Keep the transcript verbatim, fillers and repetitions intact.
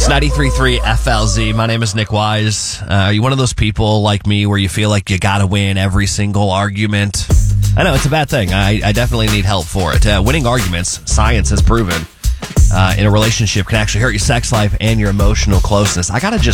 It's ninety-three point three F L Z. My name is Nick Wise. Uh, are you one of those people like me where you feel like you gotta win every single argument? I know, it's a bad thing. I, I definitely need help for it. Uh, winning arguments, science has proven, uh, in a relationship can actually hurt your sex life and your emotional closeness. I gotta just